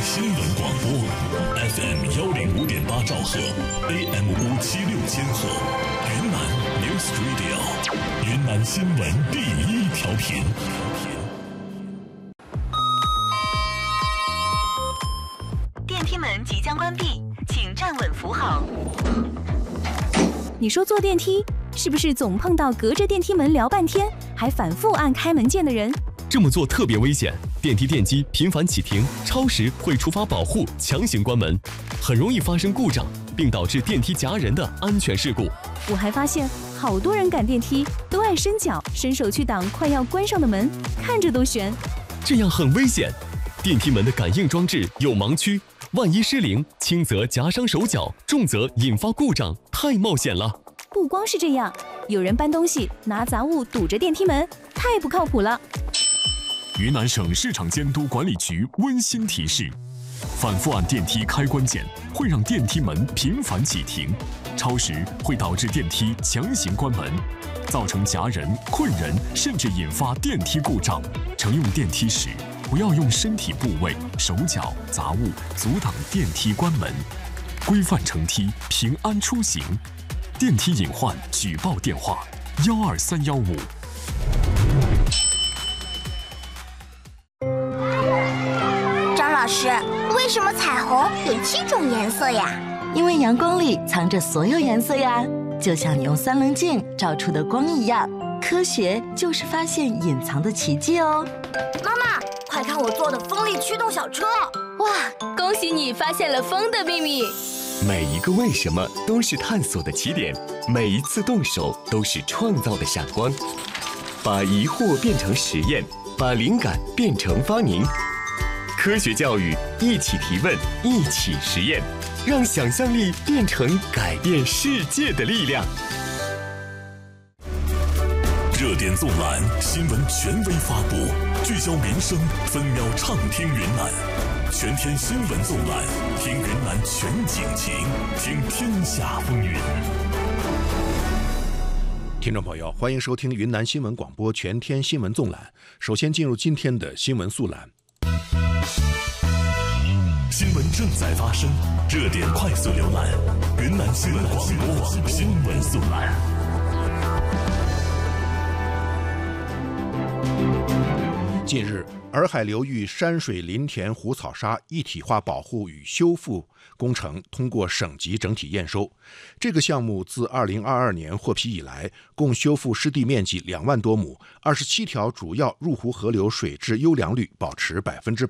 新闻广播 FM105.8兆赫 AM576千赫，云南 News Radio， 云南新闻第一调频。 电梯门即将关闭，请站稳扶好。 你说坐电梯是不是总碰到隔着电梯门聊半天，还反复按开门键的人？ 这么做特别危险，电梯电机频繁启停、超时会触发保护，强行关门，很容易发生故障，并导致电梯夹人的安全事故。 我还发现，好多人赶电梯都爱伸脚、伸手去挡快要关上的门，看着都悬。 这样很危险，电梯门的感应装置有盲区，万一失灵，轻则夹伤手脚，重则引发故障，太冒险了。 不光是这样，有人搬东西拿杂物堵着电梯门，太不靠谱了。 云南省市场监督管理局温馨提示：反复按电梯开关键会让电梯门频繁启停，超时会导致电梯强行关门，造成夹人、困人，甚至引发电梯故障。乘用电梯时，不要用身体部位、手脚、杂物阻挡电梯关门，规范乘梯，平安出行。电梯隐患举报电话：12315。 张老师，为什么彩虹有7种颜色呀？ 因为阳光里藏着所有颜色呀，就像你用3棱镜照出的光一样。科学就是发现隐藏的奇迹哦。 妈妈，快看我做的风力驱动小车！ 哇，恭喜你发现了风的秘密。 每一个为什么都是探索的起点，每一次动手都是创造的闪光。把疑惑变成实验，把灵感变成发明。科学教育，一起提问，一起实验，让想象力变成改变世界的力量。 热点纵览，新闻权威发布，聚焦民生，分秒畅听云南。全天新闻纵览，听云南全景情，听天下风云。 听众朋友，欢迎收听云南新闻广播全天新闻纵览。首先进入今天的新闻速览。 新闻正在发生，热点快速浏览，云南新闻广播新闻速览。 近日，洱海流域山水林田湖草沙一体化保护与修复工程通过省级整体验收。这个项目自2022年获批以来，共修复湿地面积2万多亩，27条主要入湖河流水质优良率保持100%。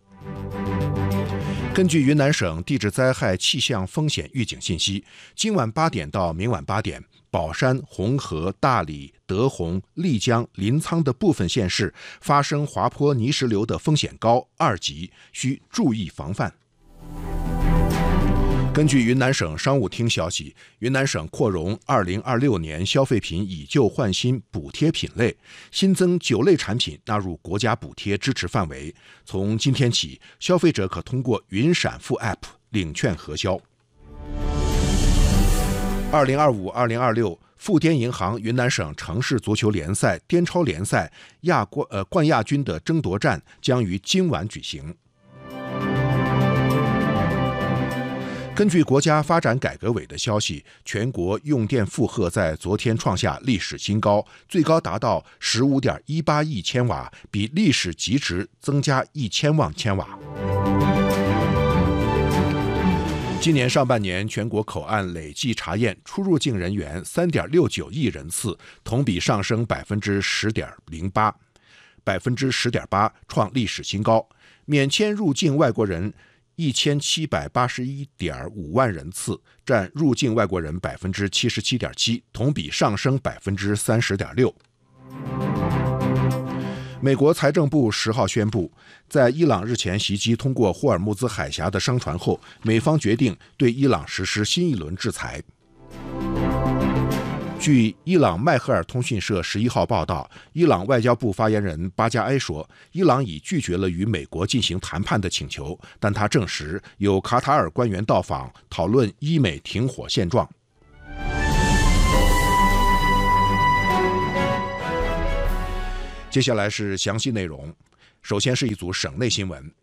根据云南省地质灾害气象风险预警信息，今晚8点到明晚8点，保山、红河、大理、德宏、丽江、临沧的部分县市发生滑坡泥石流的风险高，2级，需注意防范。根据云南省商务厅消息，云南省扩容2026年消费品以旧换新补贴品类，新增9类产品纳入国家补贴支持范围。从今天起，消费者可通过云闪付 App 领券核销。2025-2026富滇银行云南省城市足球联赛滇超联赛冠亚军的争夺战将于今晚举行。根据国家发展改革委的消息，全国用电负荷在昨天创下历史新高，最高达到 15.18 亿千瓦，比历史极值增加1000万千瓦。今年上半年，全国口岸累计查验出入境人员 3.69 亿人次，同比上升 10.8%，创历史新高。免签入境外国人1781.5万人次，占入境外国人 77.7%， 同比上升 30.6%。美国财政部10号宣布，在伊朗日前袭击通过霍尔木兹海峡的商船后，美方决定对伊朗实施新一轮制裁。据伊朗迈赫尔通讯社11号报道，伊朗外交部发言人巴加埃说，伊朗已拒绝了与美国进行谈判的请求，但他证实有卡塔尔官员到访，讨论伊美停火现状。接下来是详细内容。首先是一组省内新闻。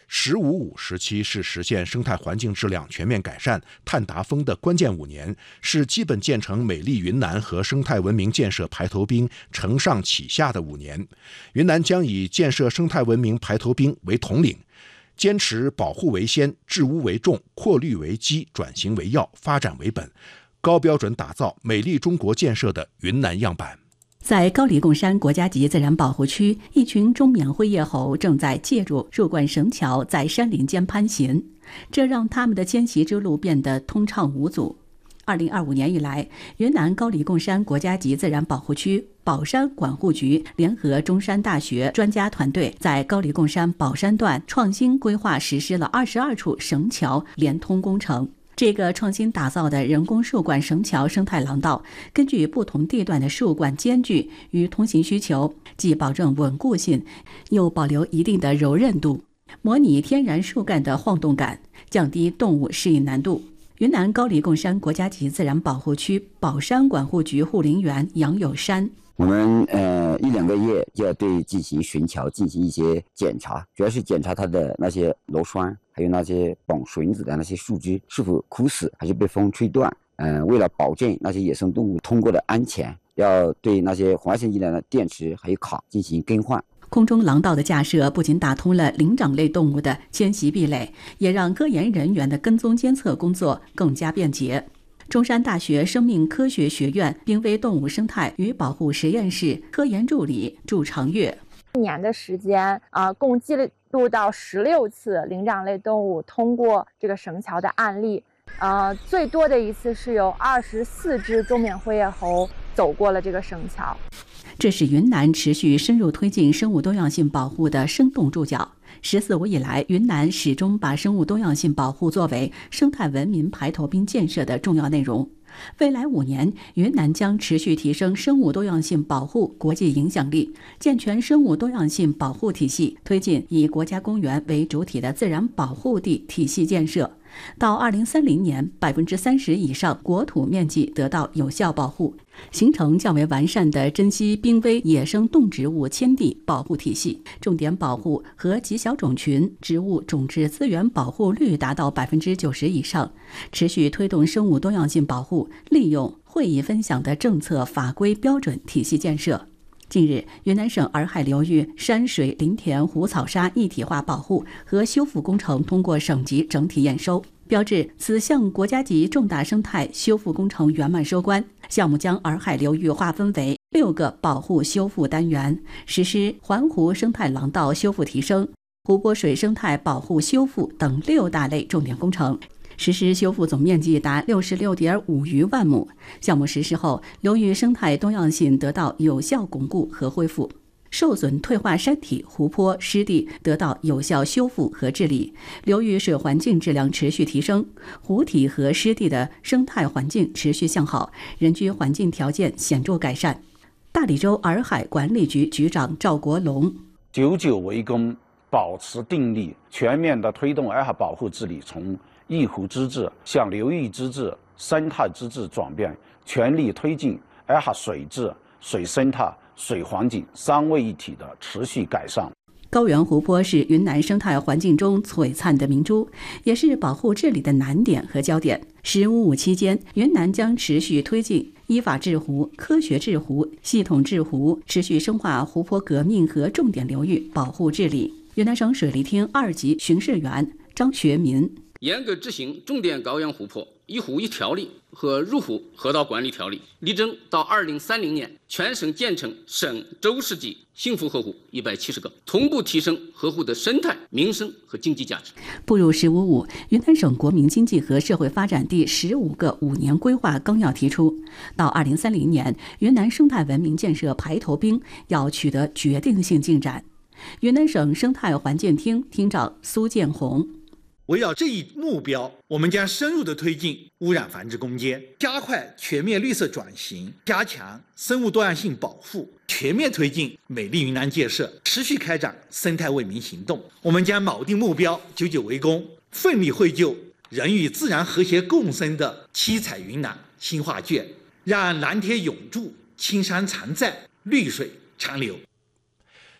“15+5”时期是实现生态环境质量全面改善、碳达峰的关键5年，是基本建成美丽云南和生态文明建设排头兵承上启下的5年。云南将以建设生态文明排头兵为统领，坚持保护为先、治污为重、扩绿为基、转型为要、发展为本，高标准打造美丽中国建设的云南样板。 在高黎贡山国家级自然保护区，一群中缅灰叶猴正在借助树冠绳桥在山林间攀行，这让他们的迁徙之路变得通畅无阻。2025年以来，云南高黎贡山国家级自然保护区保山管护局联合中山大学专家团队，在高黎贡山保山段创新规划实施了22处绳桥连通工程。这个创新打造的人工树冠绳桥生态廊道，根据不同地段的树冠间距与通行需求，既保证稳固性，又保留一定的柔韧度，模拟天然树干的晃动感，降低动物适应难度。云南高黎贡山国家级自然保护区保山管护局护林员杨友山， 我们1-2个月就要对进行绳桥进行一些检查，主要是检查它的那些螺栓，还有那些绑绳子的那些树枝是否枯死还是被风吹断。为了保证那些野生动物通过的安全，要对那些红外线剂的电池还有卡进行更换。 空中廊道的架设不仅打通了灵长类动物的迁徙壁垒，也让科研人员的跟踪监测工作更加便捷。中山大学生命科学学院濒危动物生态与保护实验室科研助理祝长月 ，1年的时间共记录到16次灵长类动物通过这个绳桥的案例，最多的一次是有24只中缅灰叶猴走过了这个绳桥。 这是云南持续深入推进生物多样性保护的生动注脚。14+5以来，云南始终把生物多样性保护作为生态文明排头兵建设的重要内容。未来5年，云南将持续提升生物多样性保护国际影响力，健全生物多样性保护体系，推进以国家公园为主体的自然保护地体系建设。到2030年，30%以上国土面积得到有效保护，形成较为完善的珍稀濒危野生动植物迁地保护体系，重点保护和极小种群植物种质资源保护率达到90%以上，持续推动生物多样性保护利用会议分享的政策法规标准体系建设。近日，云南省洱海流域山水林田湖草沙一体化保护和修复工程通过省级整体验收，标志此项国家级重大生态修复工程圆满收官。项目将洱海流域划分为6个保护修复单元，实施环湖生态廊道修复提升、湖泊水生态保护修复等6大类重点工程，实施修复总面积达66.5余万亩。项目实施后，流域生态多样性得到有效巩固和恢复，受损退化山体、湖泊、湿地得到有效修复和治理，流域水环境质量持续提升，湖体和湿地的生态环境持续向好，人居环境条件显著改善。大理州洱海管理局局长赵国龙 ，9久为功，保持定力，全面的推动洱海保护治理从一湖之治向流域之治、生态之治转变，全力推进洱海水质、水生态、水环境3位一体的持续改善。 高原湖泊是云南生态环境中璀璨的明珠，也是保护治理的难点和焦点。15+5期间，云南将持续推进依法治湖、科学治湖、系统治湖，持续深化湖泊革命和重点流域保护治理。云南省水利厅2级巡视员张学民， 严格执行重点高原湖泊一湖一条例和入湖河道管理条例，力争到2030年全省建成省州市级幸福河湖170个，同步提升河湖的生态、民生和经济价值。 步入15+5，云南省国民经济和社会发展第15个5年规划纲要提出，到2030年，云南生态文明建设排头兵要取得决定性进展。云南省生态环境厅厅长苏建红， 围绕这一目标，我们将深入地推进污染防治攻坚，加快全面绿色转型，加强生物多样性保护，全面推进美丽云南建设，持续开展生态为民行动。我们将铆定目标，9久为功，奋力绘就人与自然和谐共生的七彩云南新画卷，让蓝天永驻，青山常在，绿水长流。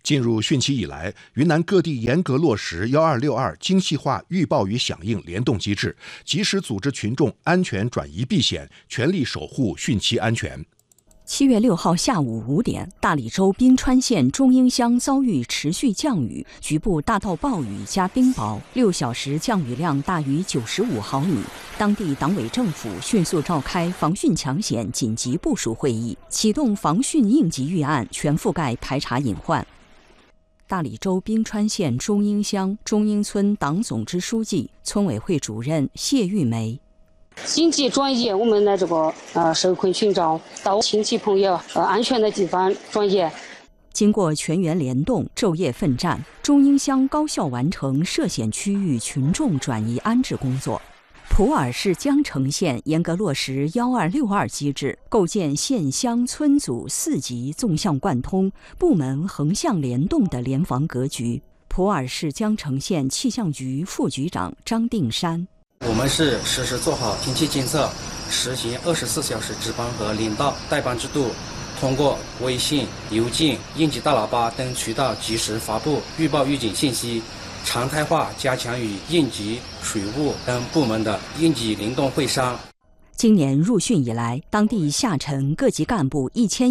进入汛期以来，云南各地严格落实1262精细化预报与响应联动机制，及时组织群众安全转移避险，全力守护汛期安全。 7月6号下午5点，大理州宾川县中英乡遭遇持续降雨，局部大到暴雨加冰雹，6小时降雨量大于95毫米。当地党委政府迅速召开防汛抢险紧急部署会议，启动防汛应急预案，全覆盖排查隐患。大理州宾川县中英乡中英村党总支书记、村委会主任谢玉梅。 紧急转移我们的这个受困群众到亲戚朋友安全的地方转移。 经过全员联动、昼夜奋战，中英乡高效完成涉险区域群众转移安置工作。普洱市江城县严格落实1262机制，构建县乡村组4级纵向贯通、部门横向联动的联防格局。普洱市江城县气象局副局长张定山。 我们是实时做好天气监测，实行24小时值班和领导带班制度，通过微信、邮件、应急大喇叭等渠道及时发布预报预警信息，常态化加强与应急、水务等部门的应急联动会商。 今年入汛以来，当地下沉各级干部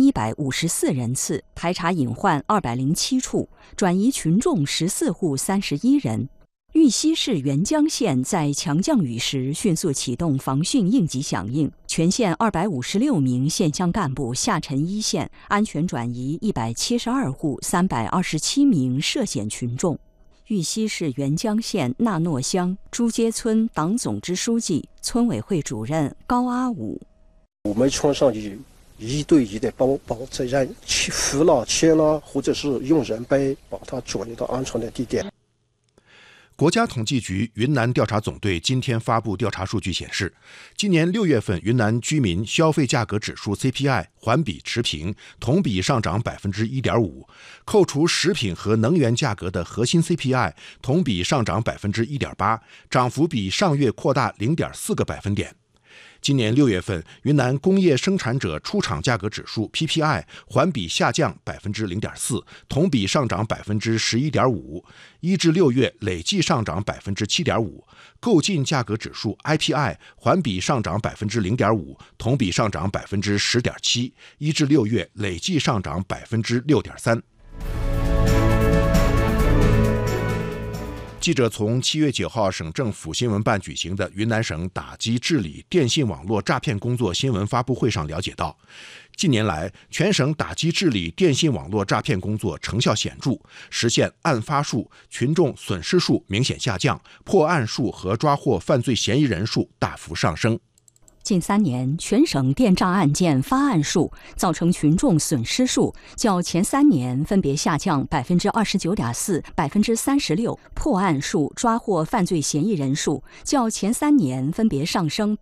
1154人次，排查隐患207处，转移群众14户31人。玉溪市沅江县在强降雨时迅速启动防汛应急响应，全县256名县乡干部下沉一线，安全转移172户327名涉险群众。玉溪市沅江县纳诺乡朱街村党总支书记、村委会主任高阿武。 我们村上就一对一的把责任扶了、牵了，或者是用人背把他转移到安全的地点。 国家统计局云南调查总队今天发布调查数据显示，今年6月份云南居民消费价格指数 CPI 环比持平，同比上涨 1.5%， 扣除食品和能源价格的核心 CPI 同比上涨 1.8%， 涨幅比上月扩大 0.4个百分点。今年6月份，云南工业生产者出厂价格指数 PPI 环比下降 0.4%， 同比上涨 11.5%， 1至6月累计上涨 7.5%。购进价格指数 IPI 环比上涨 0.5%， 同比上涨 10.7%， 1至6月累计上涨 6.3%。记者从7月9号省政府新闻办举行的云南省打击治理电信网络诈骗工作新闻发布会上了解到，近年来全省打击治理电信网络诈骗工作成效显著，实现案发数、群众损失数明显下降，破案数和抓获犯罪嫌疑人数大幅上升。 近3年，全省电诈案件发案数、造成群众损失数较前3年分别下降 29.4%、36%， 破案数、抓获犯罪嫌疑人数较前3年分别上升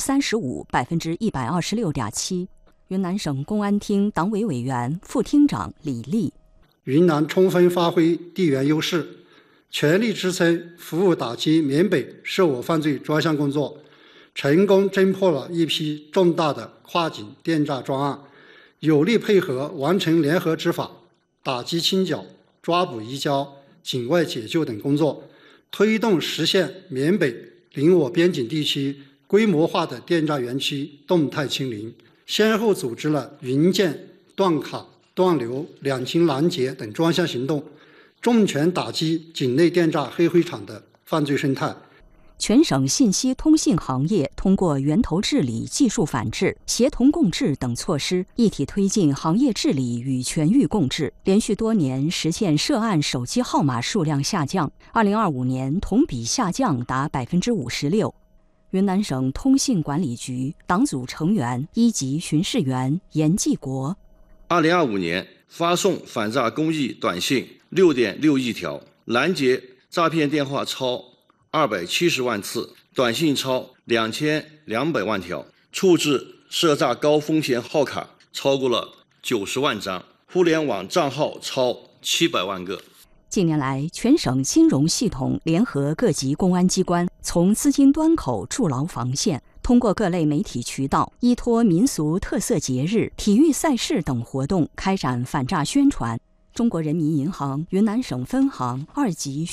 35%、126.7%。云南省公安厅党委委员、副厅长李立： 云南充分发挥地缘优势，全力支撑服务打击缅北涉我犯罪专项工作，成功侦破了一批重大的跨境电诈专案，有力配合完成联合执法、打击清剿、抓捕移交、境外解救等工作，推动实现缅北邻我边境地区规模化的电诈园区动态清零，先后组织了云剑、断卡、断流、两清拦截等专项行动，重拳打击境内电诈黑灰厂的犯罪生态。 全省信息通信行业通过源头治理、技术反制、协同共治等措施，一体推进行业治理与全域共治，连续多年实现涉案手机号码数量下降，2025年同比下降达 56%。云南省通信管理局党组成员、1级巡视员严继国 ：2025年发送反诈公益短信6.6亿条，拦截诈骗电话超270万次，短信超2200万条，处置涉诈高风险号卡超过了90万张，互联网账号超700万个。 近年来，全省金融系统联合各级公安机关，从资金端口筑牢防线，通过各类媒体渠道，依托民俗特色节日、体育赛事等活动，开展反诈宣传。 中国人民银行云南省分行2级